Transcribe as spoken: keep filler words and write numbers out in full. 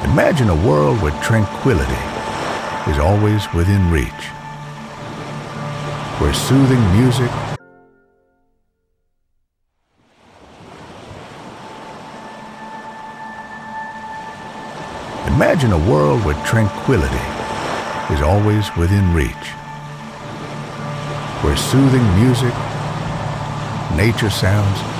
Imagine a world where tranquility is always within reach, where soothing music Imagine a world where tranquility is always within reach, where soothing music, nature sounds,